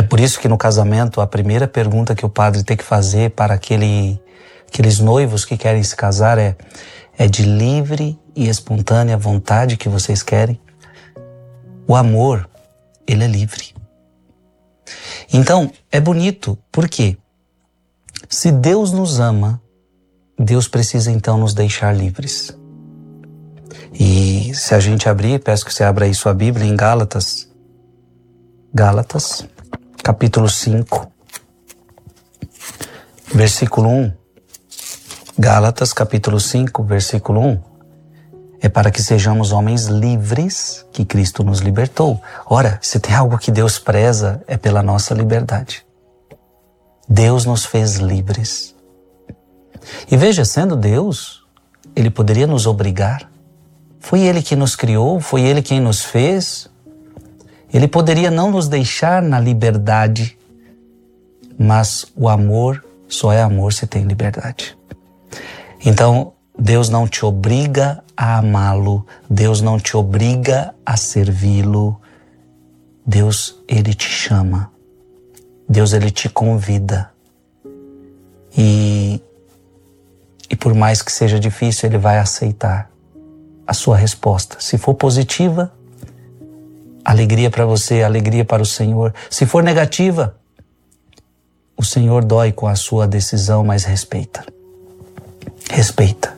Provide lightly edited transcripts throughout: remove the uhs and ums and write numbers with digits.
por isso que no casamento a primeira pergunta que o padre tem que fazer para aqueles noivos que querem se casar é de livre e espontânea vontade que vocês querem? O amor, ele é livre. Então, é bonito, por quê? Se Deus nos ama, Deus precisa então nos deixar livres. E se a gente abrir, peço que você abra aí sua Bíblia em Gálatas, capítulo 5, versículo 1. Gálatas, capítulo 5, versículo 1. É para que sejamos homens livres que Cristo nos libertou. Ora, se tem algo que Deus preza, é pela nossa liberdade. Deus nos fez livres. E veja, sendo Deus, Ele poderia nos obrigar. Foi Ele que nos criou, foi Ele quem nos fez. Ele poderia não nos deixar na liberdade, mas o amor só é amor se tem liberdade. Então, Deus não te obriga a amá-lo, Deus não te obriga a servi-lo. Deus, Ele te chama. Deus, Ele te convida. E por mais que seja difícil, Ele vai aceitar a sua resposta. Se for positiva, alegria para você, alegria para o Senhor. Se for negativa, o Senhor dói com a sua decisão, mas respeita. Respeita.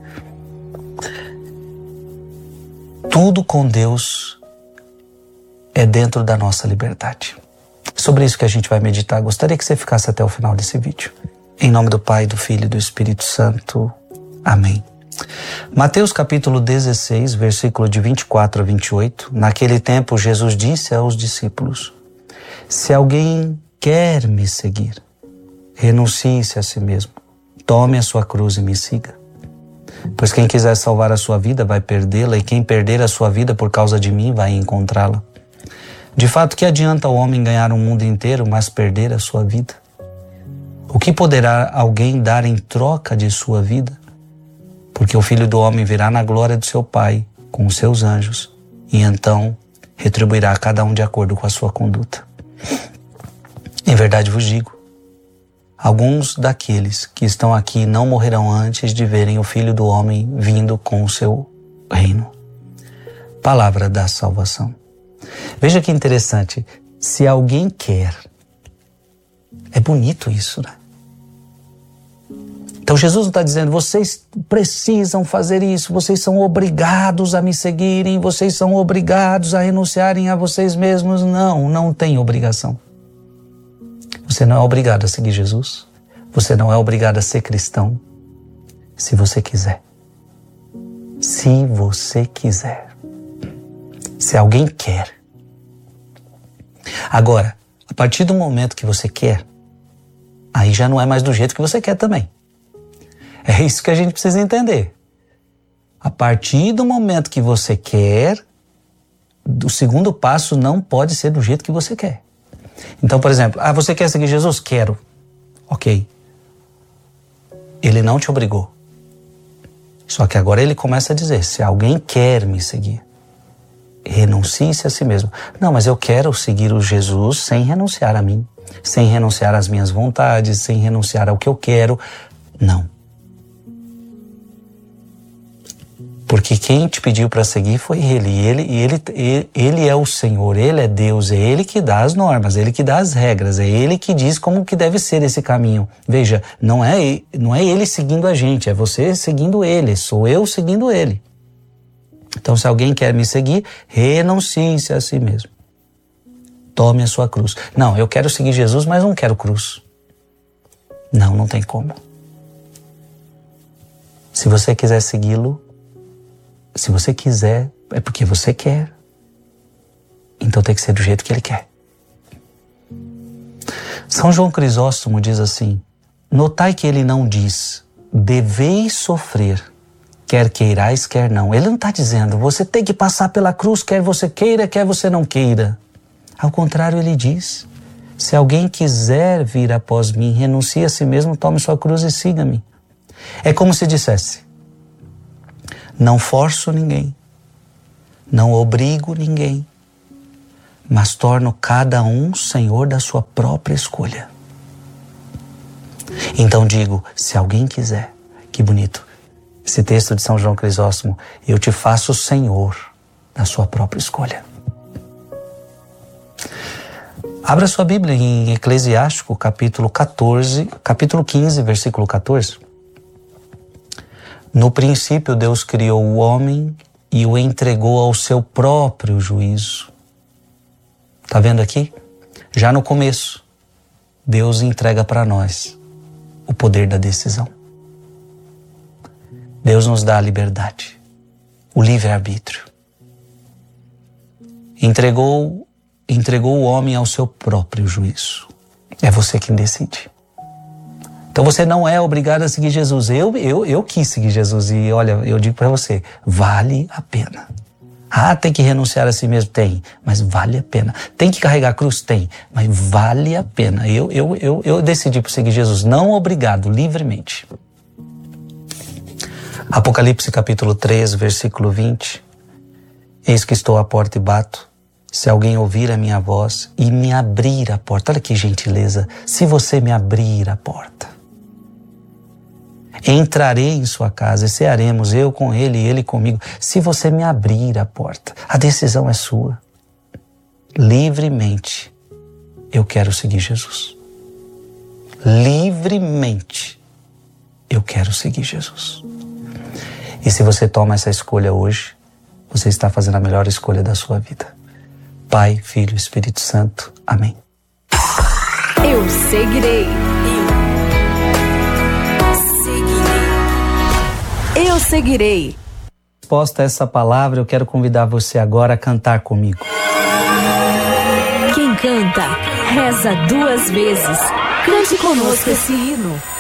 Tudo com Deus é dentro da nossa liberdade. Sobre isso que a gente vai meditar. Gostaria que você ficasse até o final desse vídeo. Em nome do Pai, do Filho e do Espírito Santo. Amém. Mateus capítulo 16, versículo de 24 a 28. Naquele tempo, Jesus disse aos discípulos: se alguém quer me seguir, renuncie-se a si mesmo. Tome a sua cruz e me siga. Pois quem quiser salvar a sua vida vai perdê-la, e quem perder a sua vida por causa de mim vai encontrá-la. De fato, que adianta o homem ganhar o mundo inteiro, mas perder a sua vida? O que poderá alguém dar em troca de sua vida? Porque o Filho do Homem virá na glória do seu Pai, com os seus anjos, e então retribuirá a cada um de acordo com a sua conduta. Em verdade vos digo, alguns daqueles que estão aqui não morrerão antes de verem o Filho do Homem vindo com o seu reino. Palavra da salvação. Veja que interessante, se alguém quer, é bonito isso, né? Então Jesus não está dizendo, vocês precisam fazer isso, vocês são obrigados a me seguirem, vocês são obrigados a renunciarem a vocês mesmos. Não, não tem obrigação. Você não é obrigado a seguir Jesus, você não é obrigado a ser cristão, se você quiser. Se você quiser. Se alguém quer. Agora, a partir do momento que você quer, aí já não é mais do jeito que você quer também. É isso que a gente precisa entender. A partir do momento que você quer, o segundo passo não pode ser do jeito que você quer. Então, por exemplo, você quer seguir Jesus? Quero. Ok. Ele não te obrigou. Só que agora ele começa a dizer, se alguém quer me seguir, renuncie-se a si mesmo. Não, mas eu quero seguir o Jesus sem renunciar a mim, sem renunciar às minhas vontades, sem renunciar ao que eu quero. Não. Porque quem te pediu para seguir foi Ele. Ele é o Senhor, Ele é Deus, é Ele que dá as normas, Ele que dá as regras, é Ele que diz como que deve ser esse caminho. Veja, não é Ele seguindo a gente, é você seguindo Ele, sou eu seguindo Ele. Então, se alguém quer me seguir, renuncie-se a si mesmo. Tome a sua cruz. Não, eu quero seguir Jesus, mas não quero cruz. Não, não tem como. Se você quiser segui-lo, se você quiser, é porque você quer. Então tem que ser do jeito que Ele quer. São João Crisóstomo diz assim, notai que ele não diz, deveis sofrer, quer queirais, quer não. Ele não está dizendo, você tem que passar pela cruz, quer você queira, quer você não queira. Ao contrário, ele diz, se alguém quiser vir após mim, renuncie a si mesmo, tome sua cruz e siga-me. É como se dissesse, não forço ninguém, não obrigo ninguém, mas torno cada um senhor da sua própria escolha. Então digo, se alguém quiser, que bonito, esse texto de São João Crisóstomo, eu te faço senhor da sua própria escolha. Abra sua Bíblia em Eclesiástico, capítulo 15, versículo 14. No princípio Deus criou o homem e o entregou ao seu próprio juízo. Tá vendo aqui? Já no começo, Deus entrega para nós o poder da decisão. Deus nos dá a liberdade, o livre-arbítrio. Entregou o homem ao seu próprio juízo. É você quem decide. Então você não é obrigado a seguir Jesus. Eu quis seguir Jesus e olha, eu digo para você, vale a pena. Tem que renunciar a si mesmo? Tem, mas vale a pena. Tem que carregar a cruz? Tem, mas vale a pena. Eu decidi por seguir Jesus, não obrigado, livremente. Apocalipse capítulo 3, versículo 20. Eis que estou à porta e bato. Se alguém ouvir a minha voz e me abrir a porta, olha que gentileza, se você me abrir a porta, entrarei em sua casa e cearemos, eu com ele e ele comigo. Se você me abrir a porta, a decisão é sua. Livremente, eu quero seguir Jesus. Livremente, eu quero seguir Jesus. E se você toma essa escolha hoje, você está fazendo a melhor escolha da sua vida. Pai, Filho e Espírito Santo. Amém. Eu seguirei. Eu seguirei. Resposta a essa palavra, eu quero convidar você agora a cantar comigo. Quem canta, reza 2 vezes. Cante conosco esse hino.